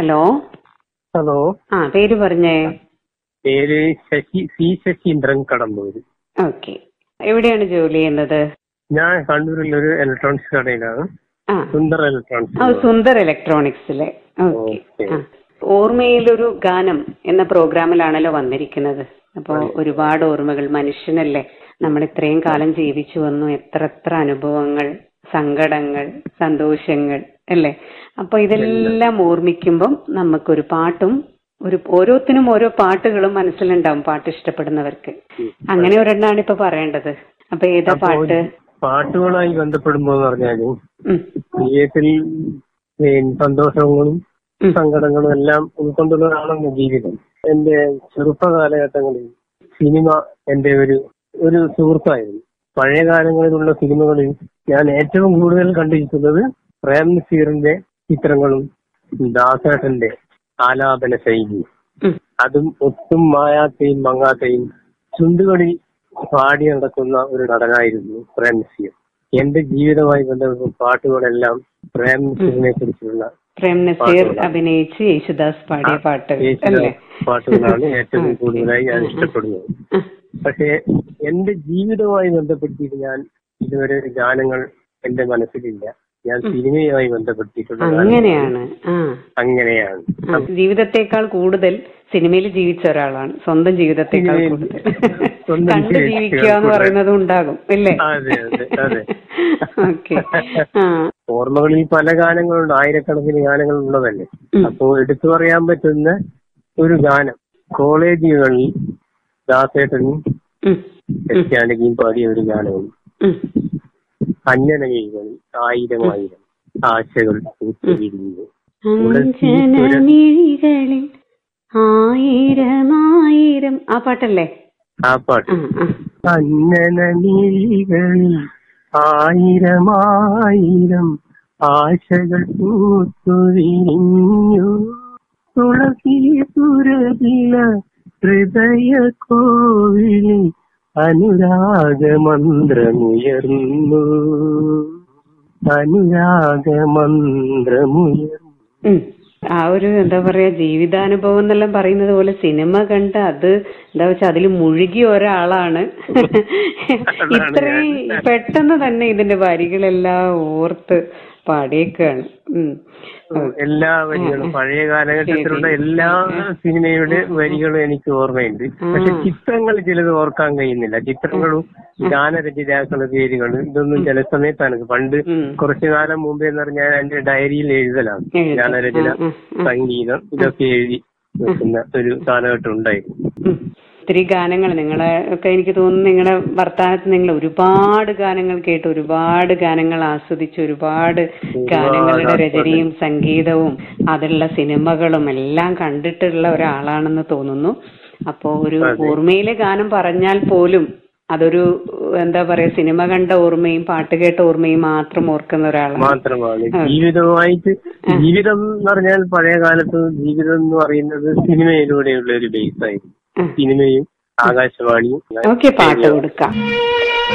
Hello. Hello. പേര് പറഞ്ഞേ. പേര് ശശീന്ദ്രൻ കടമ്പൂര്. ഓക്കെ. എവിടെയാണ് ജോലി ചെയ്യുന്നത്? ഞാൻ കണ്ണൂരിലൊരു ഇലക്ട്രോണിക്സ് കടയിലാണ്. സുന്ദർ ഇലക്ട്രോണിക്സ്. സുന്ദർ ഇലക്ട്രോണിക്സിലെ. ഓക്കെ. ഓർമ്മയിലൊരു ഗാനം എന്ന പ്രോഗ്രാമിലാണല്ലോ വന്നിരിക്കുന്നത്. അപ്പോ ഒരുപാട് ഓർമ്മകൾ, മനുഷ്യനല്ലേ, നമ്മൾ ഇത്രയും കാലം ജീവിച്ചു വന്നു, എത്ര അനുഭവങ്ങൾ, സങ്കടങ്ങൾ, സന്തോഷങ്ങൾ അല്ലേ. അപ്പൊ ഇതെല്ലാം ഓർമ്മിക്കുമ്പം നമുക്കൊരു പാട്ടും ഓരോത്തിനും ഓരോ പാട്ടുകളും മനസ്സിലുണ്ടാവും, പാട്ട് ഇഷ്ടപ്പെടുന്നവർക്ക്. അങ്ങനെ ഒരെണ്ണാണ് ഇപ്പൊ പറയേണ്ടത്. അപ്പൊ ഏതാ പാട്ട്? പാട്ടുകളായി ബന്ധപ്പെടുമ്പോ പറഞ്ഞാല് ജീവിതത്തിൽ സന്തോഷങ്ങളും സങ്കടങ്ങളും എല്ലാം ഉൾക്കൊണ്ടുള്ളതാണെന്ന് ജീവിതം. എന്റെ ചെറുപ്പ കാലഘട്ടങ്ങളിൽ സിനിമ എന്റെ ഒരു സുഹൃത്തായിരുന്നു. പഴയ കാലങ്ങളിലുള്ള സിനിമകളിൽ ഞാൻ ഏറ്റവും കൂടുതൽ കണ്ടിരിക്കുന്നത് പ്രേം നസീറിന്റെ ചിത്രങ്ങളും ദാസേട്ടന്റെ ആലാപന ശൈലിയും. അതും ഒട്ടും മായാത്തെയും മങ്ങാത്തെയും ചുണ്ടുകളിൽ പാടി നടക്കുന്ന ഒരു നടനായിരുന്നു പ്രേം നസീർ. എന്റെ ജീവിതവുമായി ബന്ധപ്പെട്ട പാട്ടുകളെല്ലാം പ്രേം നസീറിനെ കുറിച്ചുള്ള പ്രേം നസീർ അഭിനയിച്ച് യേശുദാസ് പാടിയ പാട്ടുകളാണ് ഏറ്റവും കൂടുതലായി ഞാൻ ഇഷ്ടപ്പെടുന്നത്. പക്ഷേ എന്റെ ജീവിതവുമായി ബന്ധപ്പെടുത്തിയിട്ട് ഞാൻ ഇതുവരെ ഗാനങ്ങൾ എന്റെ മനസ്സിലില്ല. ഞാൻ സിനിമയുമായി ബന്ധപ്പെടുത്തിയിട്ടുള്ള അങ്ങനെയാണ്. ജീവിതത്തെക്കാൾ കൂടുതൽ സിനിമയിൽ ജീവിച്ച ഒരാളാണ്. സ്വന്തം ജീവിതത്തെക്കാൾ കൂടുതൽ കണ്ട് ജീവിക്കുക എന്ന് പറയുന്നത് ഉണ്ടാകും അല്ലേ? അതെ അതെ അതെ. ഓക്കെ. ഓർമ്മകളിൽ പല ഗാനങ്ങളുണ്ട്, ആയിരക്കണക്കിന് ഗാനങ്ങൾ ഉള്ളതല്ലേ. അപ്പോ എടുത്തു പറയാൻ പറ്റുന്ന ഒരു ഗാനം കോളേജുകളിൽ ദാസേട്ടനും ജാനകിയും പാടിയ ഒരു ഗാനമാണ്. അഞ്ജനമിഴികളിൽ ആയിരം ആശകൾ പൂത്തുവിരിഞ്ഞു. അഞ്ജനമിഴികളിൽ ആയിരം ആ പാട്ടല്ലേ? ആ പാട്ട്. അഞ്ജനമിഴികളിൽ ആയിരം ആശകൾ പൂത്തുവിരിഞ്ഞു. തുളസി സുരഭില ഹൃദയ കോവിലിൽ അനുരാഗമന്ത്രമുയർന്നു. ആ ഒരു എന്താ പറയാ, ജീവിതാനുഭവം എന്നെല്ലാം പറയുന്നത് പോലെ സിനിമ കണ്ട് അത് എന്താ വെച്ചാൽ അതിൽ മുഴുകിയ ഒരാളാണ്. ഇത്രയും പെട്ടെന്ന് തന്നെ ഇതിന്റെ വരികളെല്ലാം ഓർത്ത് പാടിയേക്കാണ്. എല്ലാ വരികളും പഴയ കാലഘട്ടത്തിലുള്ള എല്ലാ സിനിമയുടെ വരികളും എനിക്ക് ഓർമ്മയുണ്ട്. പക്ഷെ ചിത്രങ്ങൾ ചിലത് ഓർക്കാൻ കഴിയുന്നില്ല. ചിത്രങ്ങളും ഗാനരചയിതാക്കളുടെ പേരുകളും ഇതൊന്നും ചില സമയത്താണ്. പണ്ട് കുറച്ചു കാലം മുമ്പേ എന്ന് പറഞ്ഞാൽ എന്റെ ഡയറിയിൽ എഴുതലാണ്. ഗാനരചന, സംഗീതം ഇതൊക്കെ എഴുതി വെക്കുന്ന ഒരു കാലഘട്ടം ഉണ്ടായിരുന്നു. ഒത്തിരി ഗാനങ്ങൾ നിങ്ങളെ ഒക്കെ എനിക്ക് തോന്നുന്നു നിങ്ങളുടെ വർത്തമാനത്തിൽ നിങ്ങൾ ഒരുപാട് ഗാനങ്ങൾ കേട്ട്, ഒരുപാട് ഗാനങ്ങൾ ആസ്വദിച്ച്, ഒരുപാട് ഗാനങ്ങളുടെ രചനയും സംഗീതവും അതിലുള്ള സിനിമകളും എല്ലാം കണ്ടിട്ടുള്ള ഒരാളാണെന്ന് തോന്നുന്നു. അപ്പോ ഒരു ഓർമ്മയിലെ ഗാനം പറഞ്ഞാൽ പോലും അതൊരു എന്താ പറയാ, സിനിമ കണ്ട ഓർമ്മയും പാട്ട് കേട്ട ഓർമ്മയും മാത്രം ഓർക്കുന്ന ഒരാളാണ്. മാത്രമാണ് ജീവിതമായിട്ട്. ജീവിതം എന്ന് പറഞ്ഞാൽ പഴയ കാലത്ത് ജീവിതം എന്ന് പറയുന്നത് സിനിമയിലൂടെയുള്ള ഒരു ബേസായിരുന്നു. സിനിമയും ആകാശവാണിയും. ഓക്കെ, പാട്ട് കൊടുക്കാം.